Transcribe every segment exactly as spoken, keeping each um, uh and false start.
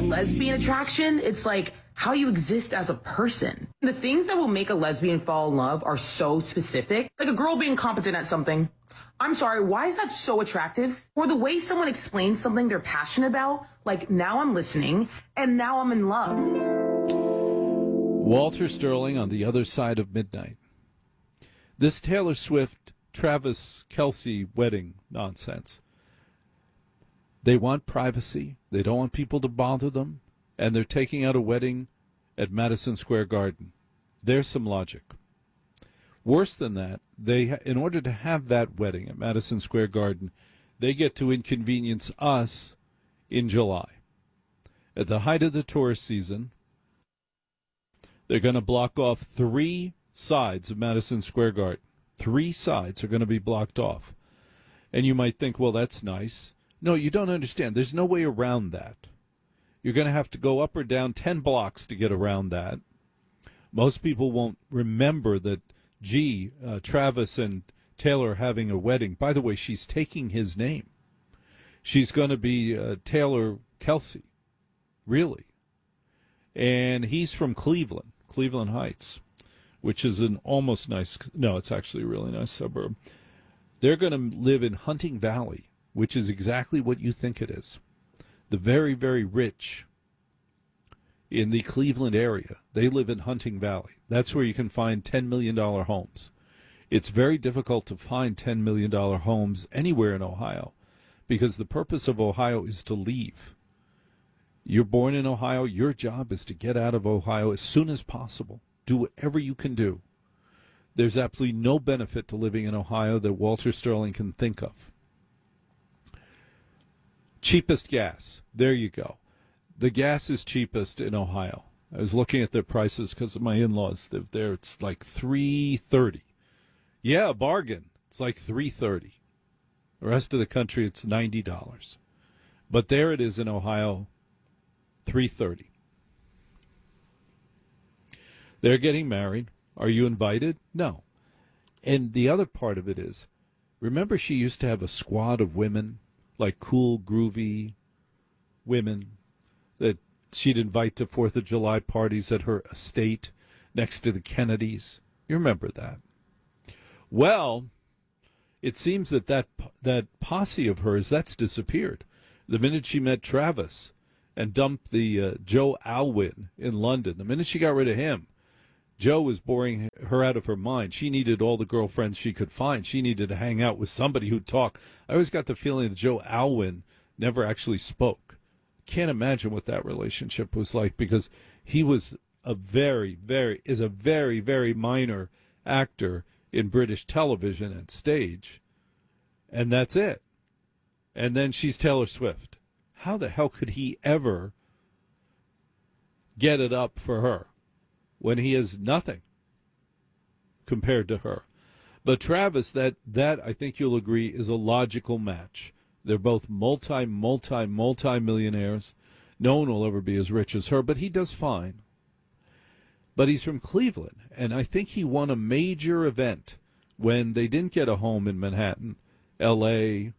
lesbian attraction. It's like how you exist as a person. The things that will make a lesbian fall in love are so specific. Like a girl being competent at something. I'm sorry, why is that so attractive? Or the way someone explains something they're passionate about, like now I'm listening and now I'm in love. Walter Sterling on the other side of midnight. This Taylor Swift, Travis Kelce wedding nonsense. They want privacy. They don't want people to bother them. And they're taking out a wedding at Madison Square Garden. There's some logic. Worse than that, they, in order to have that wedding at Madison Square Garden, they get to inconvenience us in July. At the height of the tourist season, they're going to block off three sides of Madison Square Garden. Three sides are going to be blocked off. And you might think, well, that's nice. No, you don't understand. There's no way around that. You're going to have to go up or down ten blocks to get around that. Most people won't remember that, gee, uh, Travis and Taylor are having a wedding. By the way, she's taking his name. She's going to be uh, Taylor Kelce. Really. And he's from Cleveland, Cleveland Heights, which is an almost nice, no, it's actually a really nice suburb. They're going to live in Hunting Valley, which is exactly what you think it is. The very, very rich in the Cleveland area, they live in Hunting Valley. That's where you can find ten million dollars homes. It's very difficult to find ten million dollars homes anywhere in Ohio because the purpose of Ohio is to leave. You're born in Ohio. Your job is to get out of Ohio as soon as possible. Do whatever you can do. There's absolutely no benefit to living in Ohio that Walter Sterling can think of. Cheapest gas. There you go. The gas is cheapest in Ohio. I was looking at their prices because my in-laws live there. It's like three thirty. Yeah, a bargain. It's like three thirty. The rest of the country, it's ninety dollars. But there it is in Ohio, three thirty. They're getting married. Are you invited? No. And the other part of it is, remember she used to have a squad of women, like cool, groovy women that she'd invite to Fourth of July parties at her estate next to the Kennedys. You remember that. Well, it seems that that, that posse of hers, that's disappeared. The minute she met Travis and dumped the uh, Joe Alwyn in London, the minute she got rid of him, Joe was boring her out of her mind. She needed all the girlfriends she could find. She needed to hang out with somebody who'd talk. I always got the feeling that Joe Alwyn never actually spoke. Can't imagine what that relationship was like because he was a very, very, is a very, very minor actor in British television and stage. And that's it. And then she's Taylor Swift. How the hell could he ever get it up for her when he is nothing compared to her? But Travis, that, that I think you'll agree, is a logical match. They're both multi, multi, multi-millionaires. No one will ever be as rich as her, but he does fine. But he's from Cleveland, and I think he won a major event when they didn't get a home in Manhattan, L A,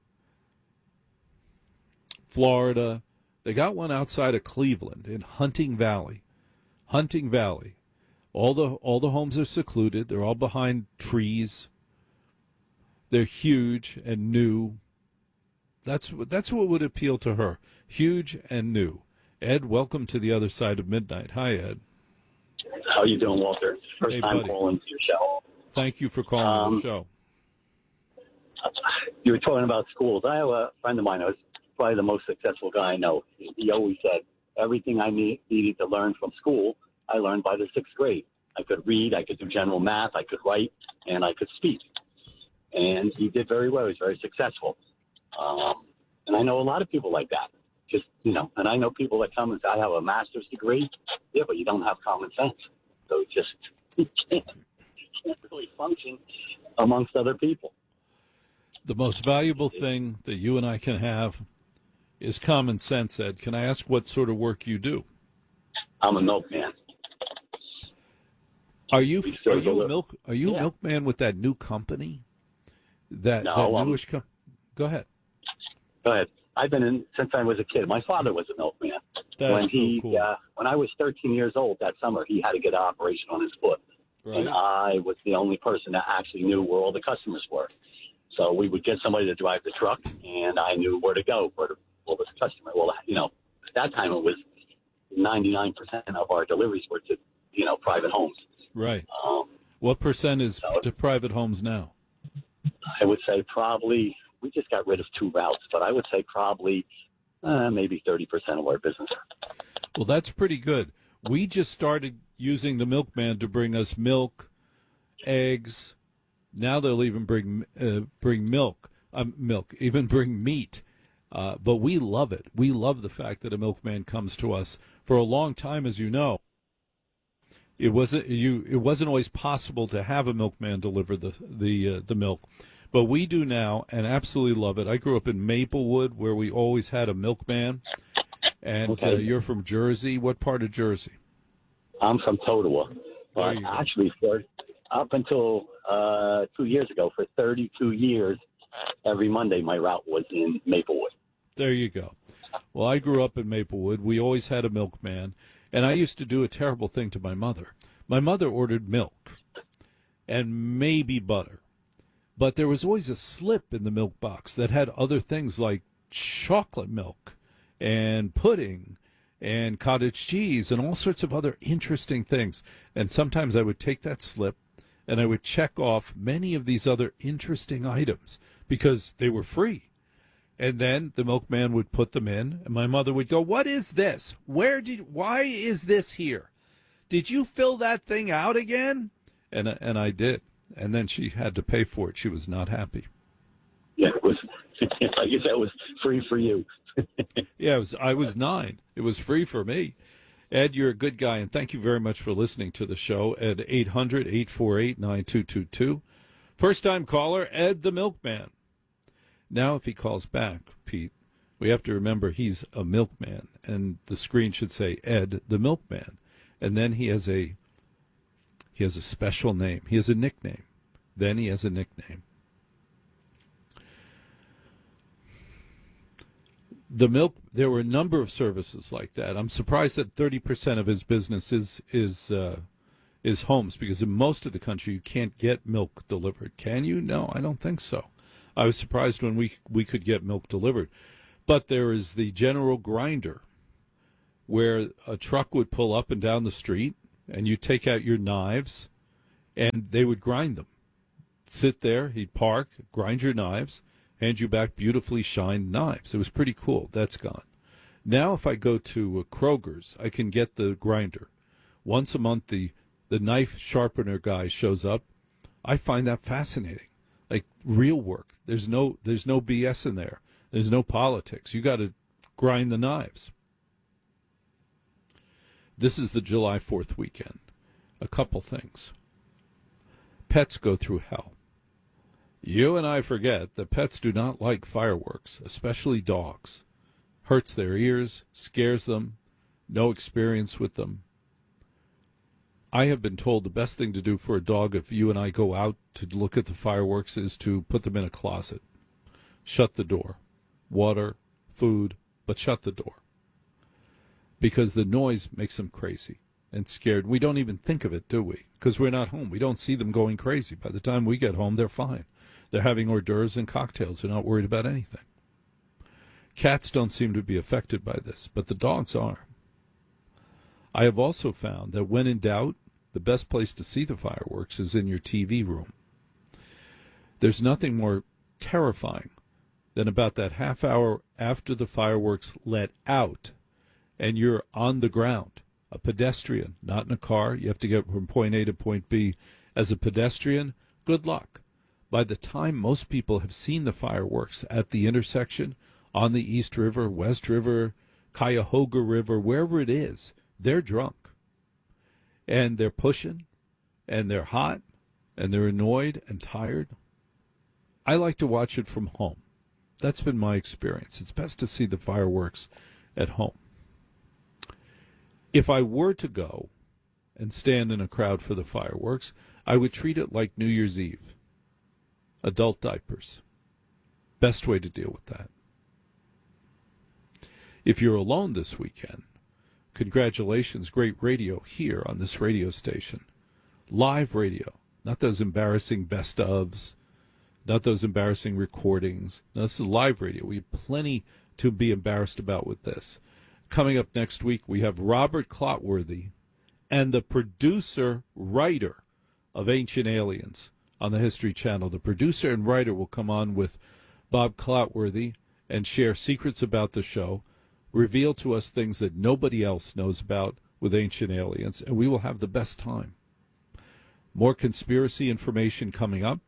Florida. They got one outside of Cleveland in Hunting Valley. Hunting Valley. All the all the homes are secluded. They're all behind trees. They're huge and new. That's that's what would appeal to her. Huge and new. Ed, welcome to the other side of midnight. Hi, Ed. How you doing, Walter? First hey, time buddy. calling to your show. Thank you for calling um, the show. You were talking about schools. I have a friend of mine who's probably the most successful guy I know. He, he always said, everything I need, needed to learn from school, I learned by the sixth grade. I could read, I could do general math, I could write, and I could speak. And he did very well. He was very successful. Um, and I know a lot of people like that. Just, you know, and I know people that come and say, I have a master's degree. Yeah, but you don't have common sense. So just, you can't, you can't really function amongst other people. The most valuable thing that you and I can have is common sense, Ed. Can I ask what sort of work you do? I'm a milkman. Are you are you a milk are you yeah. a milkman with that new company? That, no, that um, newish company? Go ahead. Go ahead. I've been in since I was a kid. My father was a milkman, That's when so he, cool. uh, when I was thirteen years old that summer, he had to get an operation on his foot. Right. And I was the only person that actually knew where all the customers were. So we would get somebody to drive the truck, and I knew where to go, where to, what was the customer. Well, you know, at that time it was ninety-nine percent of our deliveries were to, you know, private homes. Right. Um, What percent is so, to private homes now? I would say probably, we just got rid of two routes, but I would say probably uh, maybe thirty percent of our business. Well, that's pretty good. We just started using the milkman to bring us milk, eggs. Now they'll even bring uh, bring milk, um, milk, even bring meat. Uh, but we love it. We love the fact that a milkman comes to us. For a long time, as you know, it wasn't you. It wasn't always possible to have a milkman deliver the the uh, the milk, but we do now, and absolutely love it. I grew up in Maplewood, where we always had a milkman. And Okay. uh, you're from Jersey. What part of Jersey? I'm from Totowa, but you go. actually for up until uh, two years ago, for thirty-two years, every Monday my route was in Maplewood. There you go. Well, I grew up in Maplewood. We always had a milkman, and I used to do a terrible thing to my mother. My mother ordered milk and maybe butter, but there was always a slip in the milk box that had other things like chocolate milk and pudding and cottage cheese and all sorts of other interesting things. And sometimes I would take that slip and I would check off many of these other interesting items because they were free. And then the milkman would put them in, and my mother would go, "What is this? Where did? Why is this here? Did you fill that thing out again?" And and I did. And then she had to pay for it. She was not happy. Yeah, it was like you said, it was free for you. Yeah, it was, I was nine. It was free for me. Ed, you're a good guy, and thank you very much for listening to the show at eight hundred, eight four eight, nine two two two. First-time caller, Ed the Milkman. Now, if he calls back, Pete, we have to remember he's a milkman, and the screen should say Ed the Milkman. And then he has a he has a special name. He has a nickname. Then he has a nickname. The milk, there were a number of services like that. I'm surprised that thirty percent of his business is is uh, is homes, because in most of the country you can't get milk delivered. Can you? No, I don't think so. I was surprised when we we could get milk delivered. But there is the general grinder, where a truck would pull up and down the street, and you take out your knives, and they would grind them. Sit there, he'd park, grind your knives, hand you back beautifully shined knives. It was pretty cool. That's gone. Now if I go to uh, Kroger's, I can get the grinder. Once a month, the, the knife sharpener guy shows up. I find that fascinating. Like real work. There's no there's no B S in there. There's no politics. You got to grind the knives. This is the July fourth weekend. A couple things. Pets go through hell. You and I forget that pets do not like fireworks, especially dogs. Hurts their ears, scares them, no experience with them. I have been told the best thing to do for a dog if you and I go out to look at the fireworks is to put them in a closet. Shut the door. Water, food, but shut the door. Because the noise makes them crazy and scared. We don't even think of it, do we? Because we're not home. We don't see them going crazy. By the time we get home, they're fine. They're having hors d'oeuvres and cocktails. They're not worried about anything. Cats don't seem to be affected by this, but the dogs are. I have also found that when in doubt, the best place to see the fireworks is in your T V room. There's nothing more terrifying than about that half hour after the fireworks let out and you're on the ground, a pedestrian, not in a car. You have to get from point A to point B. As a pedestrian, good luck. By the time most people have seen the fireworks at the intersection, on the East River, West River, Cuyahoga River, wherever it is, they're drunk. And they're pushing, and they're hot, and they're annoyed and tired. I like to watch it from home. That's been my experience. It's best to see the fireworks at home. If I were to go and stand in a crowd for the fireworks, I would treat it like New Year's Eve. Adult diapers. Best way to deal with that. If you're alone this weekend, Congratulations, great radio here on this radio station. Live radio, not those embarrassing best-ofs, not those embarrassing recordings. No, this is live radio. We have plenty to be embarrassed about with this. Coming up next week, we have Robert Clotworthy and the producer, writer of Ancient Aliens on the History Channel. The producer and writer will come on with Bob Clotworthy and share secrets about the show, reveal to us things that nobody else knows about with Ancient Aliens, and we will have the best time. More conspiracy information coming up.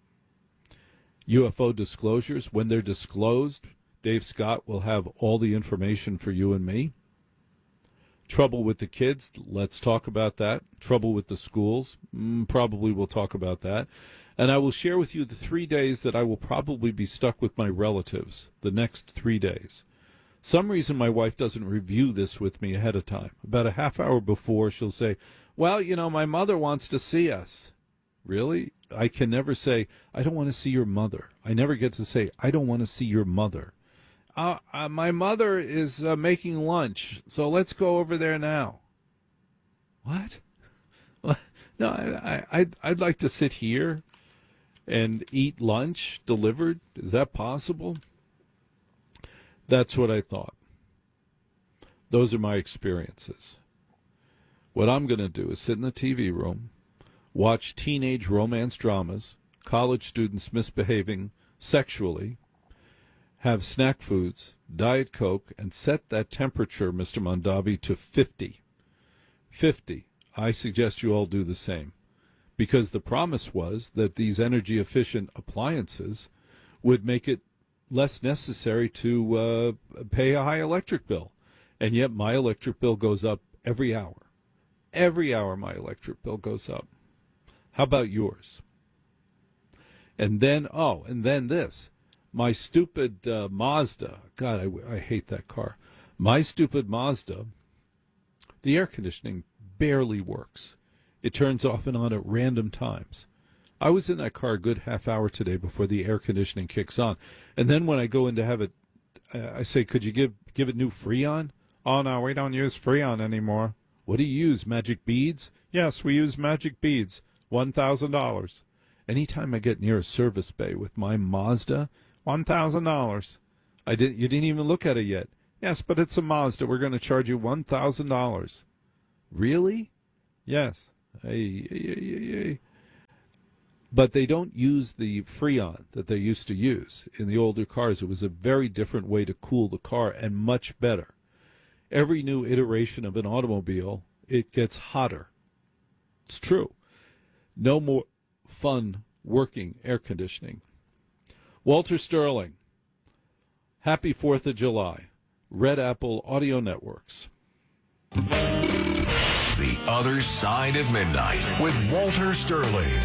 U F O disclosures. When they're disclosed, Dave Scott will have all the information for you and me. Trouble with the kids, let's talk about that. Trouble with the schools, mm, probably we'll talk about that. And I will share with you the three days that I will probably be stuck with my relatives, the next three days. Some reason my wife doesn't review this with me ahead of time. About a half hour before, she'll say, well, you know, my mother wants to see us. Really? I can never say, I don't want to see your mother. I never get to say, I don't want to see your mother. Uh, uh, my mother is uh, making lunch, so let's go over there now. What? What? No, I, I, I'd, I'd like to sit here and eat lunch delivered. Is that possible? That's what I thought. Those are my experiences. What I'm going to do is sit in the T V room, watch teenage romance dramas, college students misbehaving sexually, have snack foods, Diet Coke, and set that temperature, Mister Mondavi, to fifty. fifty. I suggest you all do the same, because the promise was that these energy-efficient appliances would make it less necessary to uh, pay a high electric bill. And yet my electric bill goes up every hour. Every hour my electric bill goes up. How about yours? And then, oh, and then this. My stupid uh, Mazda, God, I, I hate that car. My stupid Mazda, the air conditioning barely works. It turns off and on at random times. I was in that car a good half hour today before the air conditioning kicks on. And then when I go in to have it, I say, could you give give it new Freon? Oh, no, we don't use Freon anymore. What do you use, magic beads? Yes, we use magic beads, one thousand dollars. Anytime I get near a service bay with my Mazda, one thousand dollars. I didn't. You didn't even look at it yet. Yes, but it's a Mazda. We're going to charge you one thousand dollars. Really? Yes. Hey, hey, hey, hey. But they don't use the Freon that they used to use in the older cars. It was a very different way to cool the car and much better. Every new iteration of an automobile, it gets hotter. It's true. No more fun working air conditioning. Walter Sterling, happy fourth of July. Red Apple Audio Networks. The Other Side of Midnight with Walter Sterling.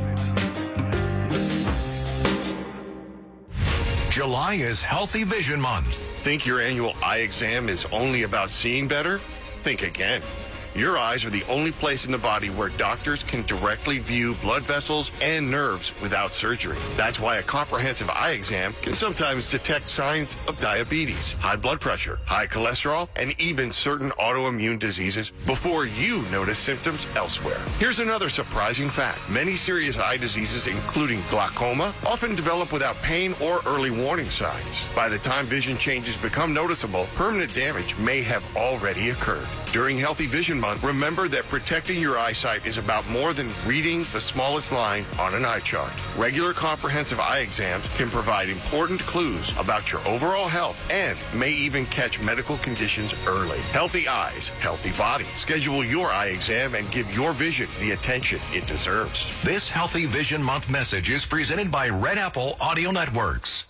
July is Healthy Vision Month. Think your annual eye exam is only about seeing better? Think again. Your eyes are the only place in the body where doctors can directly view blood vessels and nerves without surgery. That's why a comprehensive eye exam can sometimes detect signs of diabetes, high blood pressure, high cholesterol, and even certain autoimmune diseases before you notice symptoms elsewhere. Here's another surprising fact. Many serious eye diseases, including glaucoma, often develop without pain or early warning signs. By the time vision changes become noticeable, permanent damage may have already occurred. During Healthy Vision Month, remember that protecting your eyesight is about more than reading the smallest line on an eye chart. Regular comprehensive eye exams can provide important clues about your overall health and may even catch medical conditions early. Healthy eyes, healthy body. Schedule your eye exam and give your vision the attention it deserves. This Healthy Vision Month message is presented by Red Apple Audio Networks.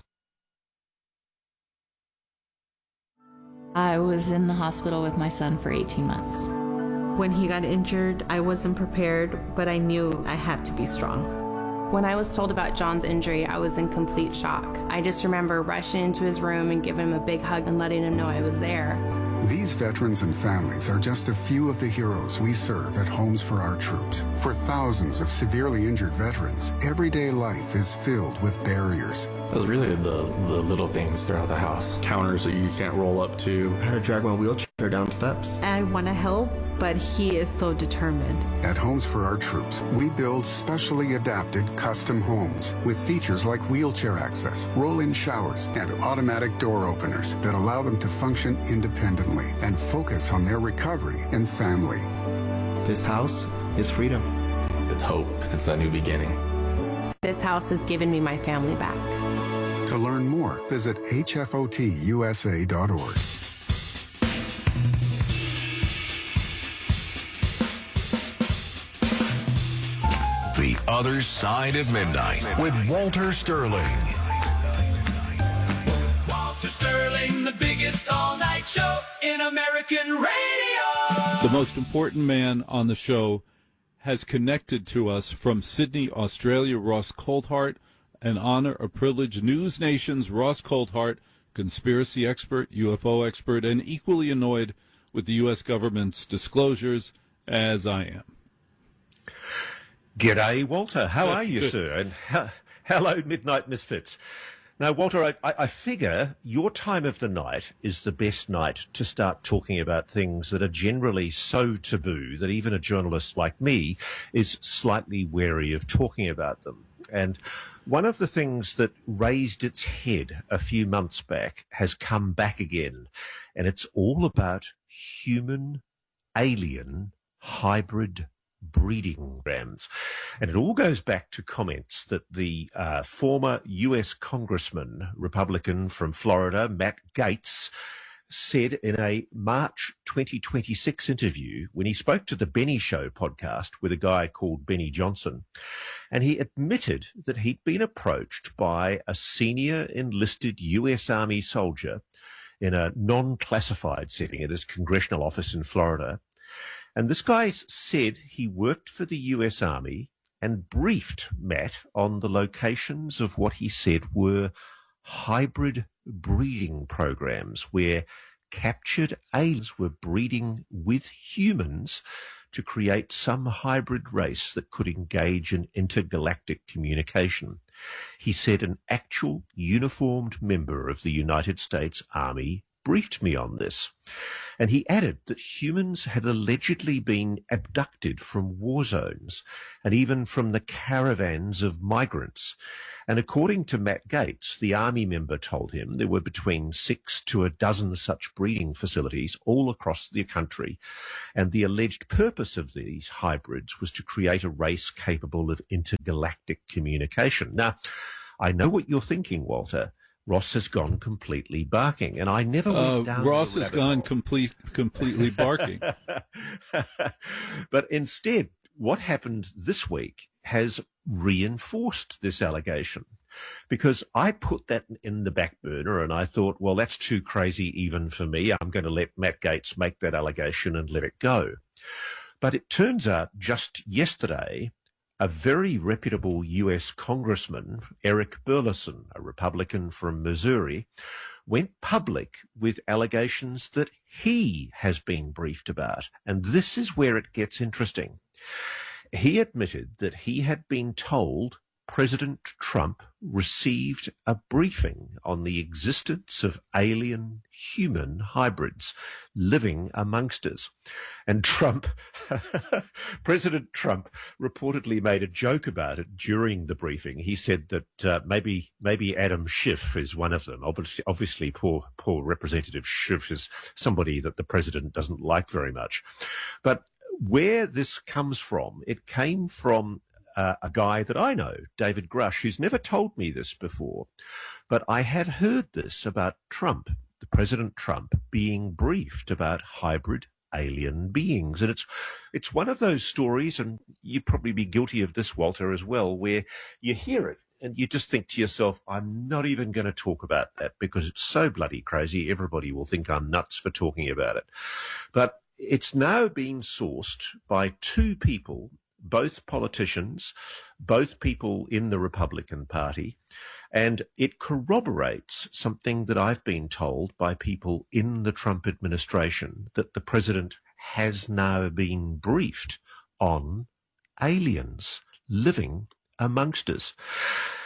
I was in the hospital with my son for eighteen months. When he got injured, I wasn't prepared, but I knew I had to be strong. When I was told about John's injury, I was in complete shock. I just remember rushing into his room and giving him a big hug and letting him know I was there. These veterans and families are just a few of the heroes we serve at Homes for Our Troops. For thousands of severely injured veterans, everyday life is filled with barriers. It was really the, the little things throughout the house. Counters that you can't roll up to. I had to drag my wheelchair down steps. I want to help, but he is so determined. At Homes for Our Troops, we build specially adapted custom homes with features like wheelchair access, roll-in showers, and automatic door openers that allow them to function independently and focus on their recovery and family. This house is freedom. It's hope. It's a new beginning. This house has given me my family back. To learn more, visit H F O T U S A dot org. The Other Side of Midnight with Walter Sterling. Walter Sterling, the biggest all-night show in American radio. The most important man on the show has connected to us from Sydney, Australia, Ross Coulthart. An honor, a privilege. News Nation's Ross Coulthart, conspiracy expert, U F O expert, and equally annoyed with the U S government's disclosures as I am. G'day, Walter. How are you, sir? And ha- hello, Midnight Misfits. Now, Walter, I, I figure your time of the night is the best night to start talking about things that are generally so taboo that even a journalist like me is slightly wary of talking about them. And one of the things that raised its head a few months back has come back again, and it's all about human-alien hybrid breeding programs. And it all goes back to comments that the uh, former U S Congressman, Republican from Florida, Matt Gaetz, said in a March twenty twenty-six interview when he spoke to the Benny Show podcast with a guy called Benny Johnson. And he admitted that he'd been approached by a senior enlisted U S Army soldier in a non-classified setting at his congressional office in Florida. And this guy said he worked for the U S Army and briefed Matt on the locations of what he said were hybrid breeding programs where captured aliens were breeding with humans to create some hybrid race that could engage in intergalactic communication. He said an actual uniformed member of the United States Army briefed me on this. And he added that humans had allegedly been abducted from war zones and even from the caravans of migrants. And according to Matt Gaetz, the Army member told him there were between six to a dozen such breeding facilities all across the country. And the alleged purpose of these hybrids was to create a race capable of intergalactic communication. Now, I know what you're thinking, Walter. Ross has gone completely barking, and I never went uh, down Ross the has rabbit gone hole. complete, completely barking. But instead, what happened this week has reinforced this allegation, because I put that in the back burner and I thought, well, that's too crazy even for me. I'm going to let Matt Gaetz make that allegation and let it go. But it turns out just yesterday, a very reputable U S congressman, Eric Burleson, a Republican from Missouri, went public with allegations that he has been briefed about. And this is where it gets interesting. He admitted that he had been told President Trump received a briefing on the existence of alien human hybrids living amongst us. And Trump, President Trump reportedly made a joke about it during the briefing. He said that uh, maybe maybe Adam Schiff is one of them. Obviously, obviously poor, poor Representative Schiff is somebody that the president doesn't like very much. But where this comes from, it came from Uh, a guy that I know, David Grush, who's never told me this before, but I have heard this about Trump, the President Trump, being briefed about hybrid alien beings. And it's it's one of those stories, and you'd probably be guilty of this, Walter, as well, where you hear it and you just think to yourself, I'm not even going to talk about that because it's so bloody crazy. Everybody will think I'm nuts for talking about it. But it's now been sourced by two people, both politicians, both people in the Republican Party, and it corroborates something that I've been told by people in the Trump administration, that the president has now been briefed on aliens living amongst us.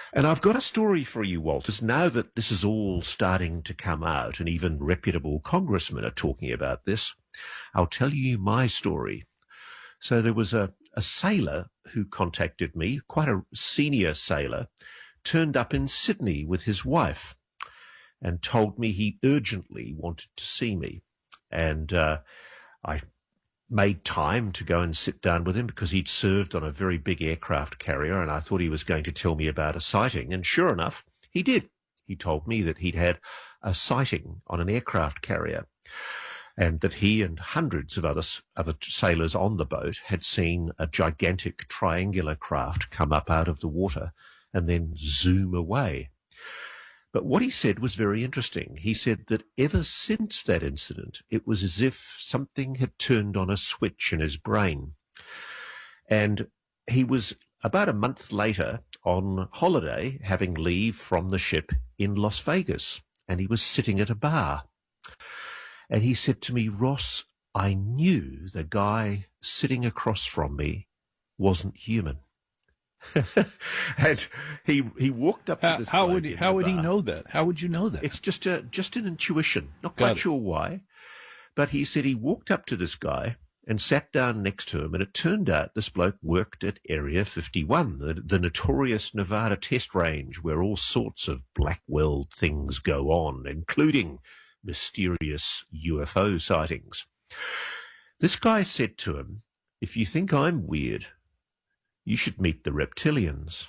And I've got a story for you, Walter. Now that this is all starting to come out, and even reputable congressmen are talking about this, I'll tell you my story. So there was a, a sailor who contacted me, quite a senior sailor, turned up in Sydney with his wife and told me he urgently wanted to see me. And uh, I made time to go and sit down with him because he'd served on a very big aircraft carrier, and I thought he was going to tell me about a sighting. And sure enough, he did. He told me that he'd had a sighting on an aircraft carrier, and that he and hundreds of other, other sailors on the boat had seen a gigantic triangular craft come up out of the water and then zoom away. But what he said was very interesting. He said that ever since that incident, it was as if something had turned on a switch in his brain. And he was about a month later on holiday, having leave from the ship in Las Vegas, and he was sitting at a bar. And he said to me, Ross, I knew the guy sitting across from me wasn't human. And he he walked up how, to this how guy would he, in how the would he bar. know that? How would you know that? It's just a just an intuition. Not Got quite it. sure why, but he said he walked up to this guy and sat down next to him, and it turned out this bloke worked at Area fifty-one, the, the notorious Nevada test range where all sorts of black-weld things go on, including mysterious U F O sightings. This guy said to him, if you think I'm weird, you should meet the reptilians.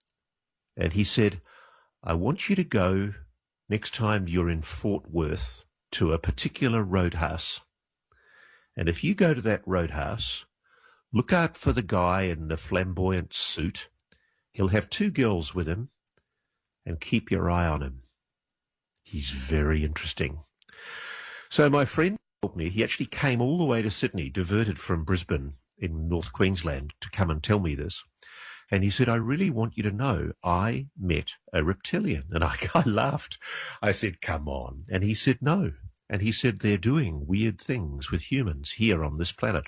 And he said, I want you to go next time you're in Fort Worth to a particular roadhouse. And if you go to that roadhouse, look out for the guy in the flamboyant suit. He'll have two girls with him, and keep your eye on him. He's very interesting. So my friend told me he actually came all the way to Sydney, diverted from Brisbane in North Queensland, to come and tell me this. And he said, I really want you to know I met a reptilian. And I, I laughed. I said, come on. And he said, no. And he said, they're doing weird things with humans here on this planet.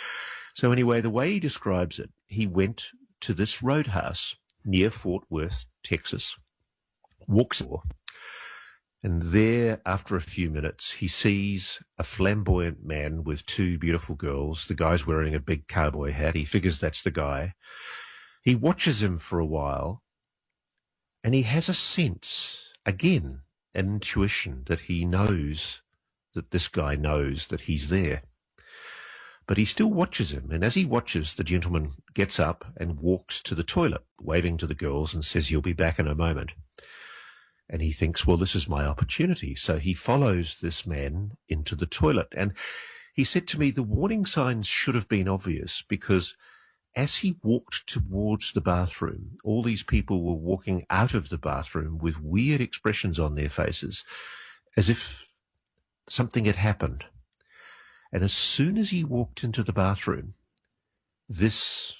So anyway, the way he describes it, he went to this roadhouse near Fort Worth, Texas, walks over, and there, after a few minutes, he sees a flamboyant man with two beautiful girls. The guy's wearing a big cowboy hat. He figures that's the guy. He watches him for a while, and he has a sense, again, an intuition that he knows that this guy knows that he's there. But he still watches him, and as he watches, the gentleman gets up and walks to the toilet, waving to the girls and says he'll be back in a moment. And he thinks, well, this is my opportunity. So he follows this man into the toilet. And he said to me, the warning signs should have been obvious, because as he walked towards the bathroom, all these people were walking out of the bathroom with weird expressions on their faces, as if something had happened. And as soon as he walked into the bathroom, this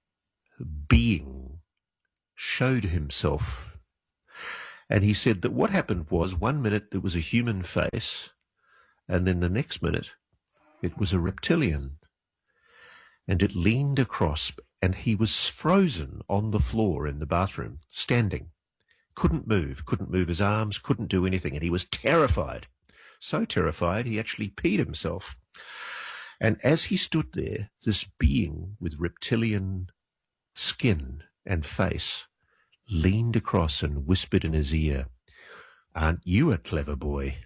being showed himself. And he said that what happened was, one minute it was a human face, and then the next minute it was a reptilian. And it leaned across, and he was frozen on the floor in the bathroom, standing. Couldn't move, couldn't move his arms, couldn't do anything, and he was terrified. So terrified, he actually peed himself. And as he stood there, this being with reptilian skin and face leaned across and whispered in his ear, aren't you a clever boy?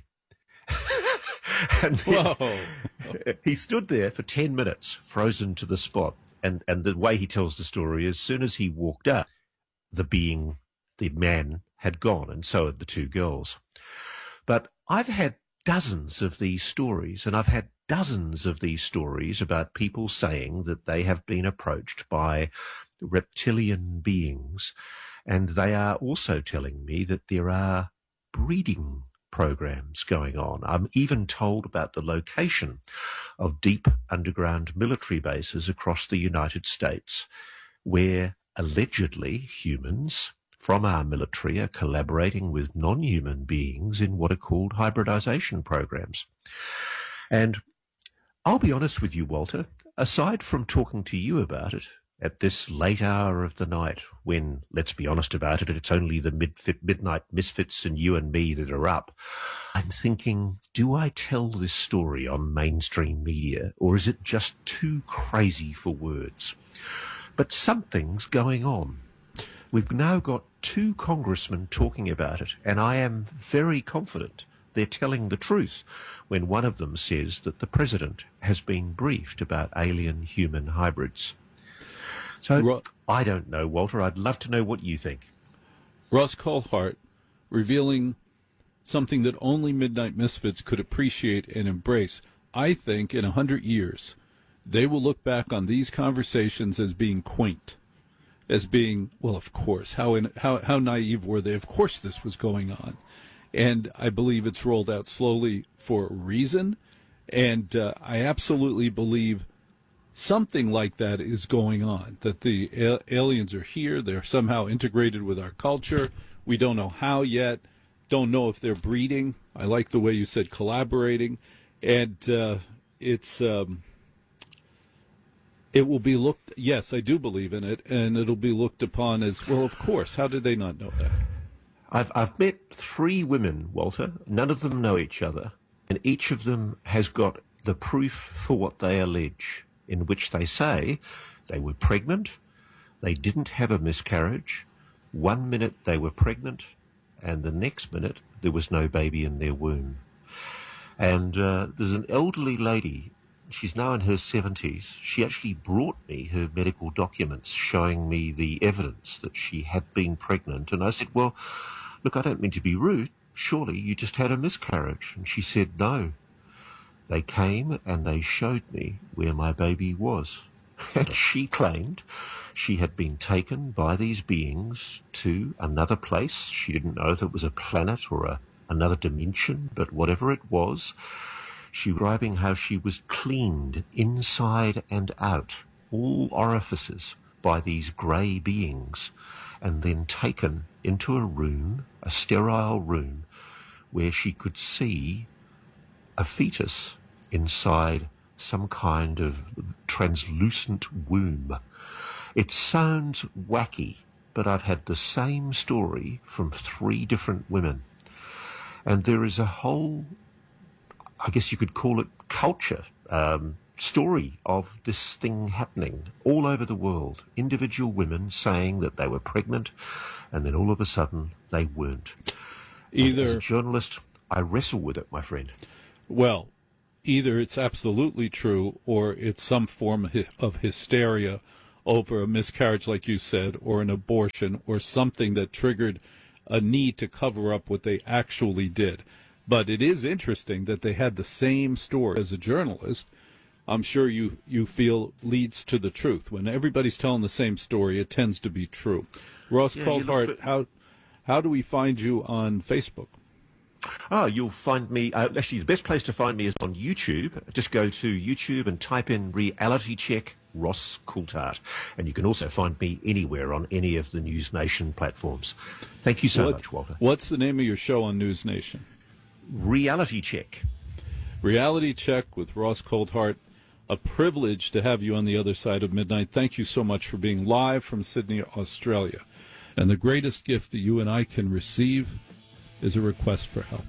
And then Whoa. he stood there for ten minutes, frozen to the spot. And, and the way he tells the story is, as soon as he walked up, the being, the man, had gone, and so had the two girls. But I've had dozens of these stories, and I've had dozens of these stories about people saying that they have been approached by reptilian beings, and they are also telling me that there are breeding programs going on. I'm even told about the location of deep underground military bases across the United States where allegedly humans from our military are collaborating with non-human beings in what are called hybridization programs. And I'll be honest with you, Walter, aside from talking to you about it, at this late hour of the night when, let's be honest about it, it's only the mid- midnight misfits and you and me that are up, I'm thinking, do I tell this story on mainstream media, or is it just too crazy for words? But something's going on. We've now got two congressmen talking about it, and I am very confident they're telling the truth when one of them says that the president has been briefed about alien-human hybrids. So, Ro- I don't know, Walter. I'd love to know what you think. Ross Coulthart revealing something that only Midnight Misfits could appreciate and embrace. I think in a hundred years, they will look back on these conversations as being quaint, as being, well, of course, how in, how how naive were they? Of course this was going on. And I believe it's rolled out slowly for a reason. And uh, I absolutely believe something like that is going on, that the a- aliens are here. They're somehow integrated with our culture. We don't know how yet. Don't know if they're breeding. I like the way you said collaborating. And uh, it's um, it will be looked, yes, I do believe in it, and it'll be looked upon as, well, of course. How did they not know that? I've I've met three women, Walter. None of them know each other, and each of them has got the proof for what they allege, in which they say they were pregnant, they didn't have a miscarriage, one minute they were pregnant, and the next minute there was no baby in their womb. And uh, there's an elderly lady, she's now in her seventies, she actually brought me her medical documents showing me the evidence that she had been pregnant, and I said, well, look, I don't mean to be rude, surely you just had a miscarriage. And she said, no. They came and they showed me where my baby was. And she claimed she had been taken by these beings to another place. She didn't know if it was a planet or a, another dimension, but whatever it was, she was describing how she was cleaned inside and out, all orifices, by these grey beings, and then taken into a room, a sterile room, where she could see a fetus inside some kind of translucent womb. It sounds wacky, but I've had the same story from three different women. And there is a whole, I guess you could call it culture, um, story of this thing happening all over the world. Individual women saying that they were pregnant, and then all of a sudden they weren't. Either, as a journalist, I wrestle with it, my friend. Well, either it's absolutely true, or it's some form of hysteria over a miscarriage, like you said, or an abortion, or something that triggered a need to cover up what they actually did. But it is interesting that they had the same story. As a journalist, I'm sure you, you feel leads to the truth. When everybody's telling the same story, it tends to be true. Ross yeah, Coulthart, for... how how do we find you on Facebook? Oh, you'll find me, uh, actually the best place to find me is on YouTube. Just go to YouTube and type in Reality Check Ross Coulthart. And you can also find me anywhere on any of the News Nation platforms. Thank you so what, much, Walter. What's the name of your show on News Nation? Reality Check. Reality Check with Ross Coulthart. A privilege to have you on the other side of midnight. Thank you so much for being live from Sydney, Australia. And the greatest gift that you and I can receive is a request for help.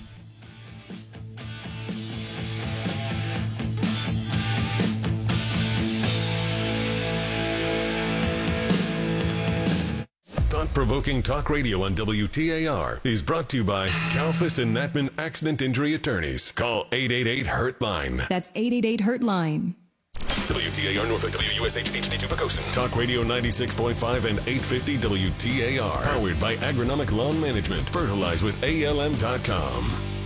Thought-provoking talk radio on W T A R is brought to you by Kalfas and Natman Accident Injury Attorneys. Call eight eight eight, hurt line. That's eight eight eight, hurt line. W T A R Norfolk, W U S H, H D two Pocosin. Talk Radio ninety-six point five and eight fifty W T A R. Powered by Agronomic Lawn Management. Fertilize with A L M dot com.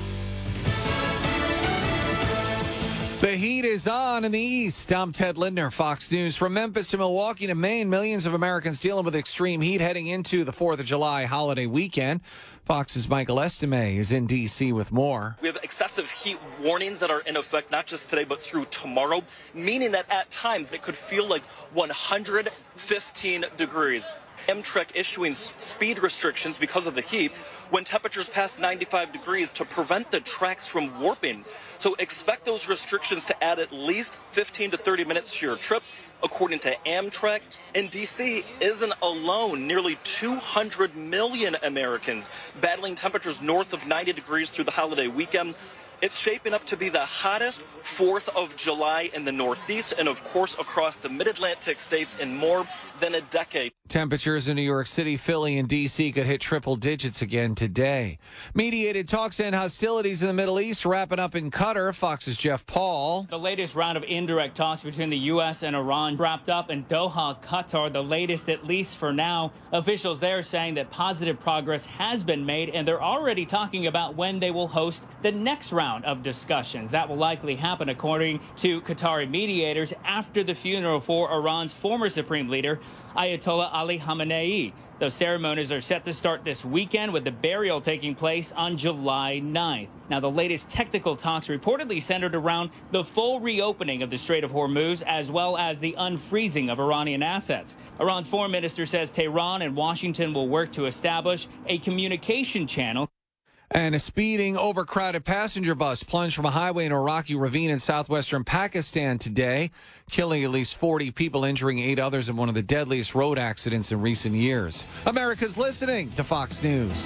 The heat is on in the East. I'm Ted Lindner, Fox News. From Memphis to Milwaukee to Maine, millions of Americans dealing with extreme heat heading into the fourth of July holiday weekend. Fox's Michael Estime is in D C with more. We have excessive heat warnings that are in effect not just today but through tomorrow, meaning that at times it could feel like one hundred fifteen degrees Amtrak issuing s- speed restrictions because of the heat when temperatures pass ninety-five degrees to prevent the tracks from warping. So expect those restrictions to add at least fifteen to thirty minutes to your trip. According to Amtrak, and D C isn't alone. Nearly two hundred million Americans battling temperatures north of ninety degrees through the holiday weekend. It's shaping up to be the hottest fourth of July in the Northeast and, of course, across the mid-Atlantic states in more than a decade. Temperatures in New York City, Philly, and D C could hit triple digits again today. Mediated talks and hostilities in the Middle East wrapping up in Qatar. Fox's Jeff Paul. The latest round of indirect talks between the U S and Iran wrapped up in Doha, Qatar. The latest, at least for now. Officials there saying that positive progress has been made, and they're already talking about when they will host the next round of discussions. That will likely happen, according to Qatari mediators, after the funeral for Iran's former supreme leader, Ayatollah Ali Khamenei. Those ceremonies are set to start this weekend, with the burial taking place on July ninth. Now, the latest technical talks reportedly centered around the full reopening of the Strait of Hormuz, as well as the unfreezing of Iranian assets. Iran's foreign minister says Tehran and Washington will work to establish a communication channel. And a speeding, overcrowded passenger bus plunged from a highway into a rocky ravine in southwestern Pakistan today, killing at least forty people, injuring eight others in one of the deadliest road accidents in recent years. America's listening to Fox News.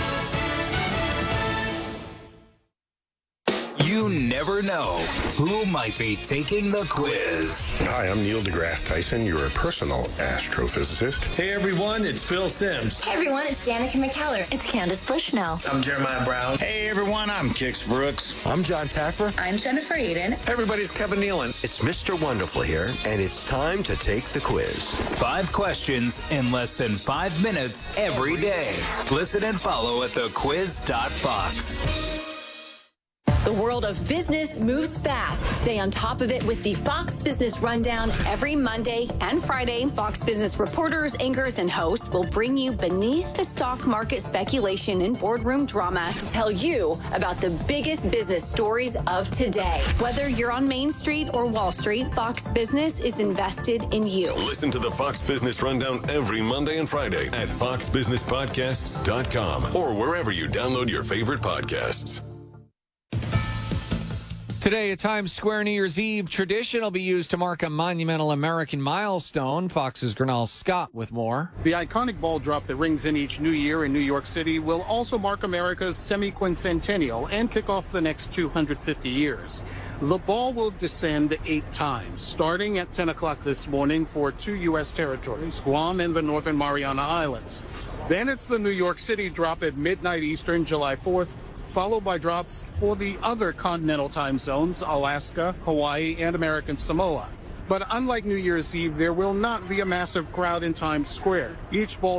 You never know who might be taking the quiz. Hi, I'm Neil deGrasse Tyson, your personal astrophysicist. Hey everyone, it's Phil Simms. Hey everyone, it's Danica McKellar. It's Candace Bushnell. I'm Jeremiah Brown. Hey everyone, I'm Kix Brooks. I'm John Taffer. I'm Jennifer Aiden. Hey everybody, it's Kevin Nealon. It's Mister Wonderful here, and it's time to take the quiz. Five questions in less than five minutes every day. Listen and follow at the quiz dot fox. The world of business moves fast. Stay on top of it with the Fox Business Rundown every Monday and Friday. Fox Business reporters, anchors, and hosts will bring you beneath the stock market speculation and boardroom drama to tell you about the biggest business stories of today. Whether you're on Main Street or Wall Street, Fox Business is invested in you. Listen to the Fox Business Rundown every Monday and Friday at fox business podcasts dot com or wherever you download your favorite podcasts. Today, a Times Square New Year's Eve tradition will be used to mark a monumental American milestone. Fox's Gernal Scott with more. The iconic ball drop that rings in each new year in New York City will also mark America's semi-quincentennial and kick off the next two hundred fifty years. The ball will descend eight times, starting at ten o'clock this morning for two U S territories, Guam and the Northern Mariana Islands. Then it's the New York City drop at midnight Eastern, July fourth, followed by drops for the other continental time zones, Alaska, Hawaii, and American Samoa. But unlike New Year's Eve, there will not be a massive crowd in Times Square. Each ball